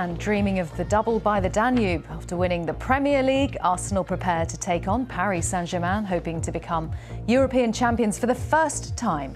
And dreaming of the double by the Danube. After winning the Premier League, Arsenal prepare to take on Paris Saint-Germain, hoping to become European champions for the first time.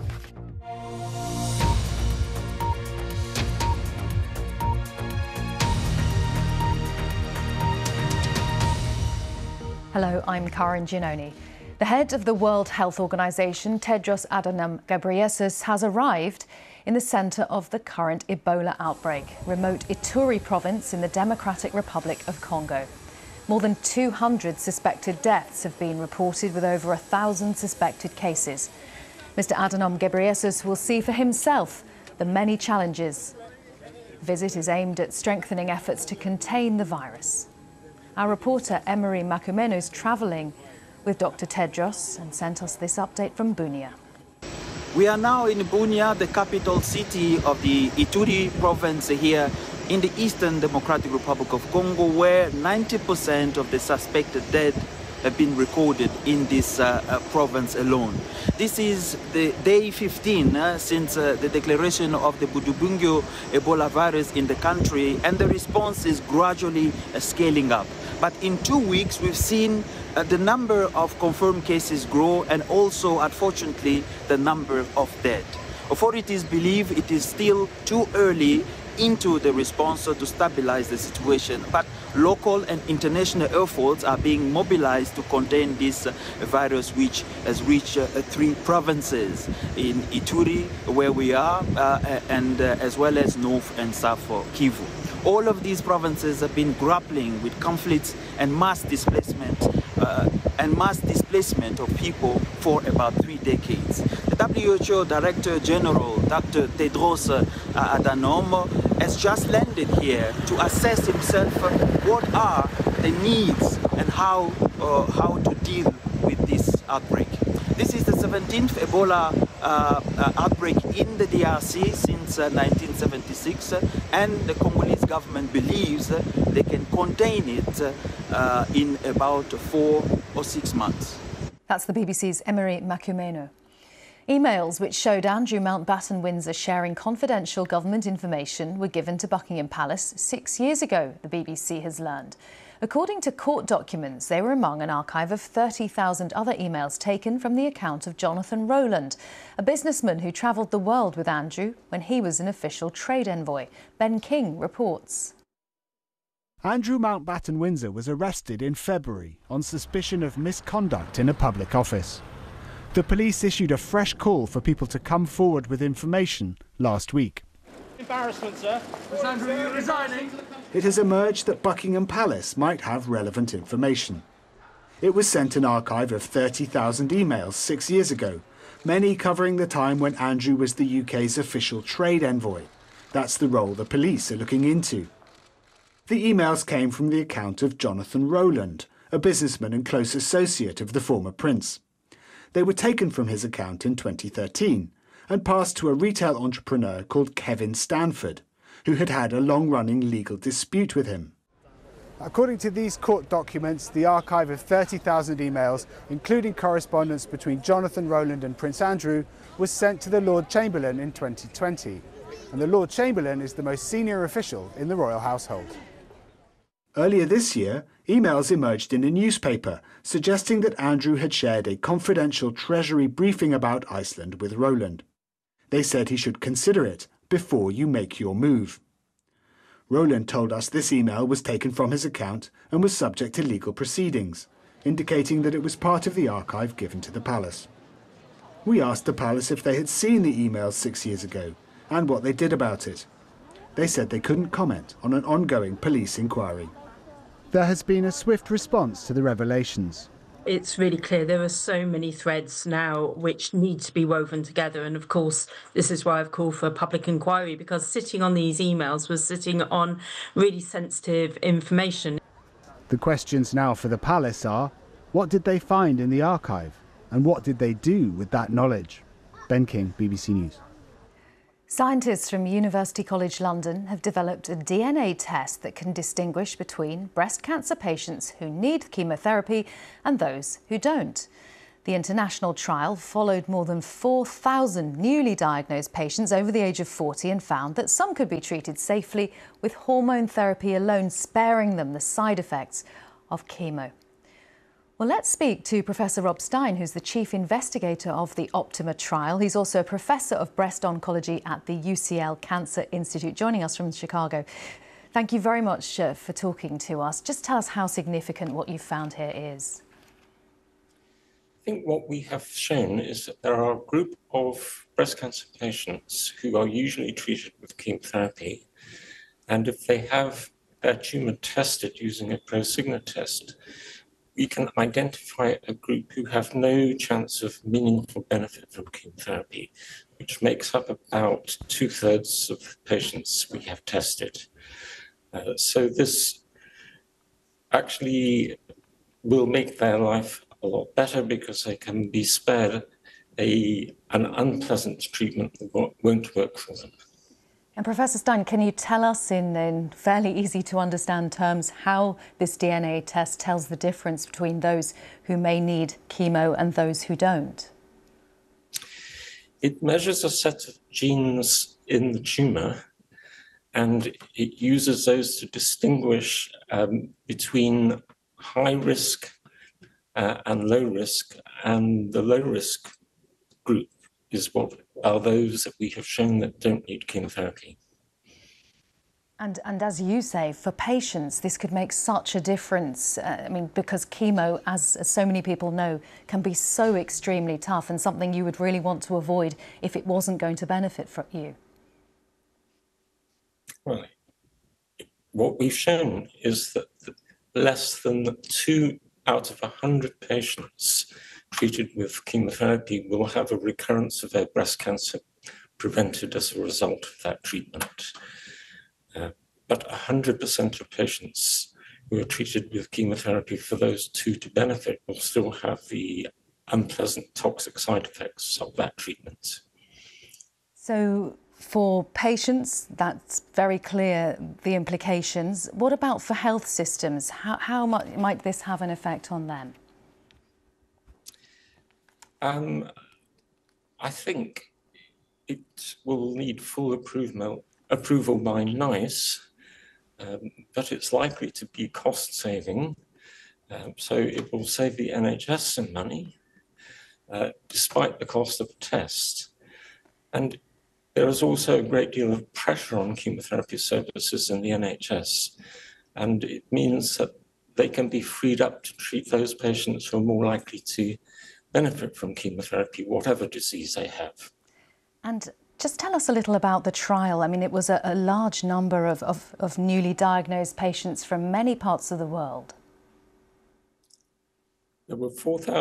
Hello, I'm Karen Giannoni. The head of the World Health Organization, Tedros Adhanom Ghebreyesus, has arrived in the centre of the current Ebola outbreak, remote Ituri province in the Democratic Republic of Congo. More than 200 suspected deaths have been reported, with over 1,000 suspected cases. Mr. Adhanom Ghebreyesus will see for himself the many challenges. The visit is aimed at strengthening efforts to contain the virus. Our reporter Emery Makumenu is travelling with Dr. Tedros and sent us this update from Bunia. We are now in Bunia, the capital city of the Ituri province here in the Eastern Democratic Republic of Congo, where 90% of the suspected dead have been recorded in this province alone. This is the day 15 since the declaration of the Budubungyo Ebola virus in the country, and the response is gradually scaling up. But in 2 weeks, we've seen the number of confirmed cases grow, and also, unfortunately, the number of dead. Authorities believe it is still too early into the response to stabilize the situation, but local and international efforts are being mobilized to contain this virus, which has reached 3 provinces in Ituri, where we are, and as well as North and South Kivu. All of these provinces have been grappling with conflicts and mass displacement of people for about 3 decades. The WHO Director General, Dr. Tedros Adhanom, has just landed here to assess himself what are the needs and how to deal with this outbreak. This is the 17th Ebola outbreak in the DRC since 1976, and the Congolese government believes they can contain it in about 4 or 6 months. That's the BBC's Emery Makumenu. Emails which showed Andrew Mountbatten Windsor sharing confidential government information were given to Buckingham Palace 6 years ago, the BBC has learned. According to court documents, they were among an archive of 30,000 other emails taken from the account of Jonathan Rowland, a businessman who travelled the world with Andrew when he was an official trade envoy. Ben King reports. Andrew Mountbatten Windsor was arrested in February on suspicion of misconduct in a public office. The police issued a fresh call for people to come forward with information last week. Embarrassment, sir. Is Andrew resigning? It has emerged that Buckingham Palace might have relevant information. It was sent an archive of 30,000 emails 6 years ago, many covering the time when Andrew was the UK's official trade envoy. That's the role the police are looking into. The emails came from the account of Jonathan Rowland, a businessman and close associate of the former prince. They were taken from his account in 2013 and passed to a retail entrepreneur called Kevin Stanford, who had had a long-running legal dispute with him. According to these court documents, the archive of 30,000 emails, including correspondence between Jonathan Rowland and Prince Andrew, was sent to the Lord Chamberlain in 2020. And the Lord Chamberlain is the most senior official in the royal household. Earlier this year, emails emerged in a newspaper suggesting that Andrew had shared a confidential Treasury briefing about Iceland with Rowland. They said he should consider it before you make your move. Rowland told us this email was taken from his account and was subject to legal proceedings, indicating that it was part of the archive given to the palace. We asked the palace if they had seen the emails 6 years ago and what they did about it. They said they couldn't comment on an ongoing police inquiry. There has been a swift response to the revelations. It's really clear there are so many threads now which need to be woven together, and of course this is why I've called for a public inquiry, because sitting on these emails was sitting on really sensitive information. The questions now for the palace are, what did they find in the archive and what did they do with that knowledge? Ben King, BBC News. Scientists from University College London have developed a DNA test that can distinguish between breast cancer patients who need chemotherapy and those who don't. The international trial followed more than 4,000 newly diagnosed patients over the age of 40 and found that some could be treated safely with hormone therapy alone, sparing them the side effects of chemo. Well, let's speak to Professor Rob Stein, who's the chief investigator of the OPTIMA trial. He's also a professor of breast oncology at the UCL Cancer Institute, joining us from Chicago. Thank you very much for talking to us. Just tell us how significant what you found here is. I think what we have shown is that there are a group of breast cancer patients who are usually treated with chemotherapy, and if they have their tumour tested using a Prosigna test, we can identify a group who have no chance of meaningful benefit from chemotherapy, which makes up about 2/3 of patients we have tested. So this actually will make their life a lot better because they can be spared an unpleasant treatment that won't work for them. And Professor Stein, can you tell us in fairly easy to understand terms how this DNA test tells the difference between those who may need chemo and those who don't? It measures a set of genes in the tumour, and it uses those to distinguish between high risk and low risk, and the low risk group is what are those that we have shown that don't need chemotherapy. And as you say, for patients, this could make such a difference. I mean, because chemo, as so many people know, can be so extremely tough and something you would really want to avoid if it wasn't going to benefit from you. Well, what we've shown is that less than 2 out of 100 patients treated with chemotherapy will have a recurrence of their breast cancer prevented as a result of that treatment. But 100% of patients who are treated with chemotherapy for those two to benefit will still have the unpleasant toxic side effects of that treatment. So for patients, that's very clear, the implications. What about for health systems? How might this have an effect on them? I think it will need full approval by NICE, but it's likely to be cost saving. So it will save the NHS some money, despite the cost of the test. And there is also a great deal of pressure on chemotherapy services in the NHS, and it means that they can be freed up to treat those patients who are more likely to benefit from chemotherapy, whatever disease they have. And just tell us a little about the trial. I mean, it was a large number of newly diagnosed patients from many parts of the world. There were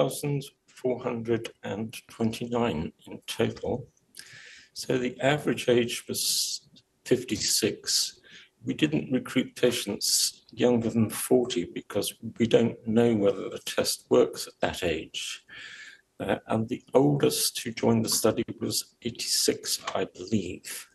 4,429 in total. So the average age was 56. We didn't recruit patients younger than 40 because we don't know whether the test works at that age. And the oldest who joined the study was 86, I believe.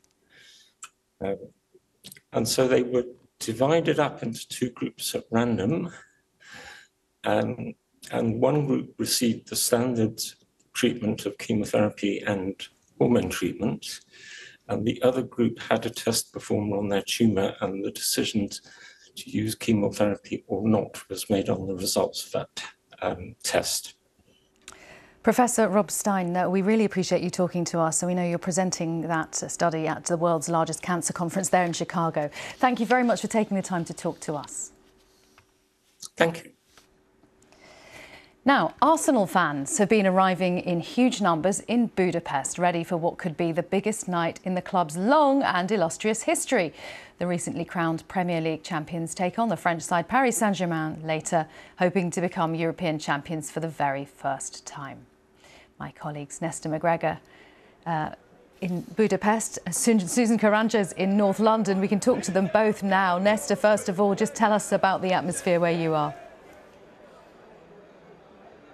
And so they were divided up into two groups at random. And one group received the standard treatment of chemotherapy and hormone treatment, and the other group had a test performed on their tumour, and the decision to use chemotherapy or not was made on the results of that test. Professor Rob Stein, we really appreciate you talking to us. So we know you're presenting that study at the world's largest cancer conference there in Chicago. Thank you very much for taking the time to talk to us. Thank you. Now, Arsenal fans have been arriving in huge numbers in Budapest, ready for what could be the biggest night in the club's long and illustrious history. The recently crowned Premier League champions take on the French side Paris Saint-Germain later, hoping to become European champions for the very first time. My colleagues Nesta McGregor in Budapest, Susan Karanja's in North London. We can talk to them both now. Nesta, first of all, just tell us about the atmosphere where you are.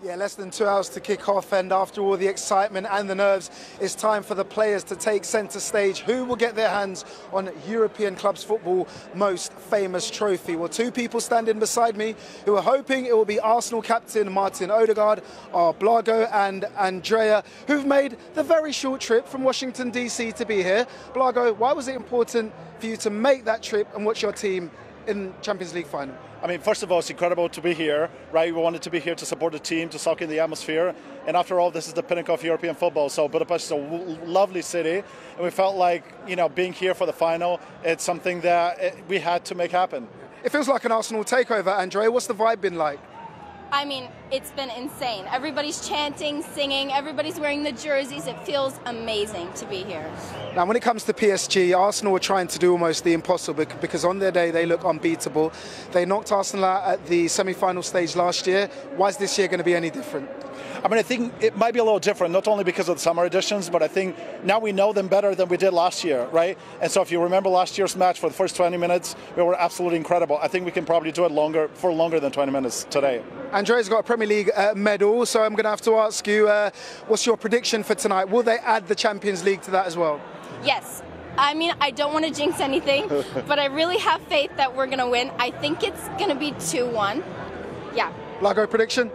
Yeah, less than 2 hours to kick off, and after all the excitement and the nerves, it's time for the players to take centre stage. Who will get their hands on European clubs football most famous trophy? Well, two people standing beside me who are hoping it will be Arsenal captain Martin Odegaard, are Blago and Andrea, who've made the very short trip from Washington DC to be here. Blago, why was it important for you to make that trip and watch your team in Champions League final? I mean, first of all, it's incredible to be here, right? We wanted to be here to support the team, to soak in the atmosphere. And after all, this is the pinnacle of European football. So Budapest is a lovely city. And we felt like, you know, being here for the final, it's something that we had to make happen. It feels like an Arsenal takeover, Andrea. What's the vibe been like? I mean, it's been insane. Everybody's chanting, singing, everybody's wearing the jerseys. It feels amazing to be here. Now, when it comes to PSG, Arsenal are trying to do almost the impossible because on their day they look unbeatable. They knocked Arsenal out at the semi-final stage last year. Why is this year going to be any different? I mean, I think it might be a little different, not only because of the summer editions, but I think now we know them better than we did last year, right? And so if you remember last year's match, for the first 20 minutes, we were absolutely incredible. I think we can probably do it for longer than 20 minutes today. Andrea's got a Premier League medal, so I'm going to have to ask you, what's your prediction for tonight? Will they add the Champions League to that as well? Yes. I mean, I don't want to jinx anything, but I really have faith that we're going to win. I think it's going to be 2-1. Yeah. Blago, prediction?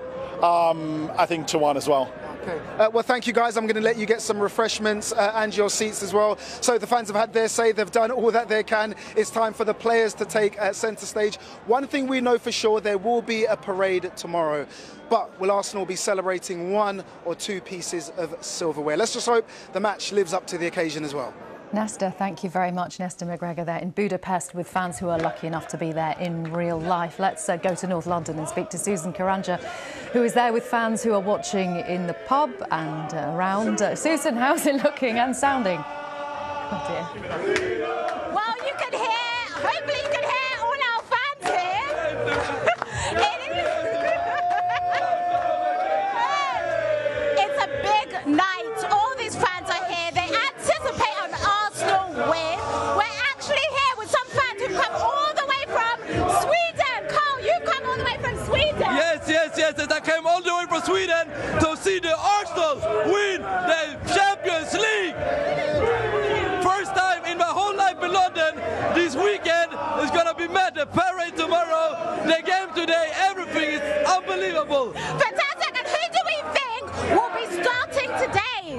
I think 2-1 as well. Okay. Well, thank you guys. I'm going to let you get some refreshments and your seats as well. So the fans have had their say. They've done all that they can. It's time for the players to take centre stage. One thing we know for sure, there will be a parade tomorrow. But will Arsenal be celebrating one or two pieces of silverware? Let's just hope the match lives up to the occasion as well. Nesta, thank you very much. Nesta McGregor there in Budapest with fans who are lucky enough to be there in real life. Let's go to North London and speak to Susan Karanja, who is there with fans who are watching in the pub and around. Susan, how's it looking and sounding? Oh dear. Well, you can hear, hopefully you can hear all our fans here. It's a big night. All these fans are here. They anticipate an Arsenal win. We're actually here with some fans who've come all the way from Sweden. Carl, you've come all the way from Sweden. Yes. And I came all the way from Sweden to see the Arsenal win the Champions League. First time in my whole life in London. This weekend is going to be mad. The parade tomorrow, the game today, everything is unbelievable. Fantastic. And who do we think will be starting today?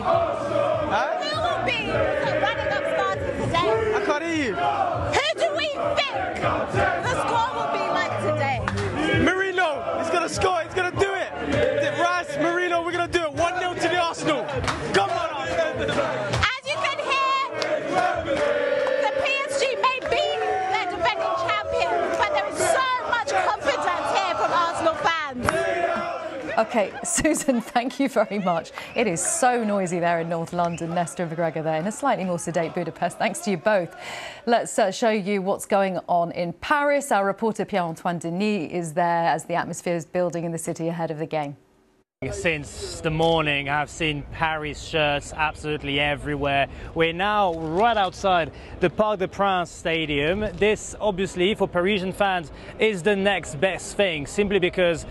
Who will be running up starting today? I can't hear you. Who do we think the score will be like today? Marino, he's going to score, he's going to do it. Rice, Marino, we're going to do it. 1-0 to the Arsenal. Come on, Arsenal. As you can hear, the PSG may be their defending champions, but there is so much confidence here from Arsenal fans. OK, Susan, thank you very much. It is so noisy there in North London. Nesta McGregor there in a slightly more sedate Budapest. Thanks to you both. Let's show you what's going on in Paris. Our reporter Pierre-Antoine Denis is there as the atmosphere is building in the city ahead of the game. Since the morning, I've seen Paris shirts absolutely everywhere. We're now right outside the Parc des Princes stadium. This, obviously, for Parisian fans, is the next best thing, simply because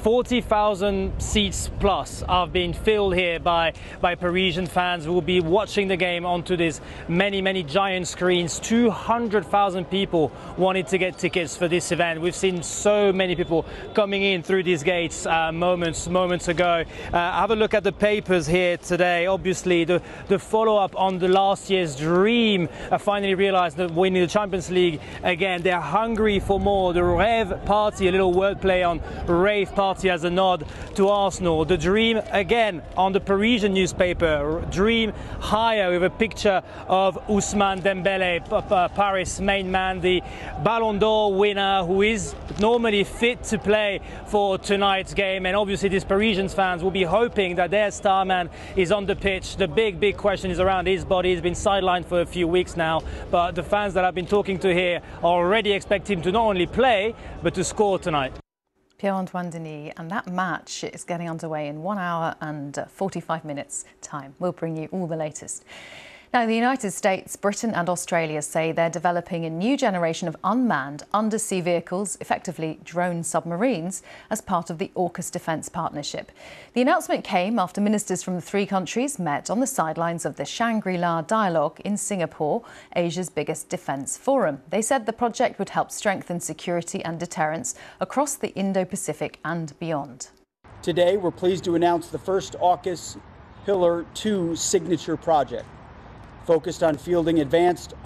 40,000 seats plus have been filled here by Parisian fans who will be watching the game onto these many giant screens. 200,000 people wanted to get tickets for this event. We've seen so many people coming in through these gates moments ago. Have a look at the papers here today. Obviously, the follow-up on the last year's dream finally realized that winning the Champions League again. They're hungry for more. The Rêve Party, a little wordplay on rave party as a nod to Arsenal. The dream again on the Parisian newspaper. Dream higher with a picture of Ousmane Dembélé, Paris main man, the Ballon d'Or winner, who is normally fit to play for tonight's game. And obviously, these Parisian fans will be hoping that their star man is on the pitch. The big question is around his body. He's been sidelined for a few weeks now, but the fans that I've been talking to here already expect him to not only play but to score tonight. Pierre-Antoine Denis, and that match is getting underway in 1 hour and 45 minutes time. We'll bring you all the latest. Now, the United States, Britain and Australia say they're developing a new generation of unmanned undersea vehicles, effectively drone submarines, as part of the AUKUS Defence Partnership. The announcement came after ministers from the three countries met on the sidelines of the Shangri-La Dialogue in Singapore, Asia's biggest defence forum. They said the project would help strengthen security and deterrence across the Indo-Pacific and beyond. Today, we're pleased to announce the first AUKUS Pillar 2 signature project, focused on fielding advanced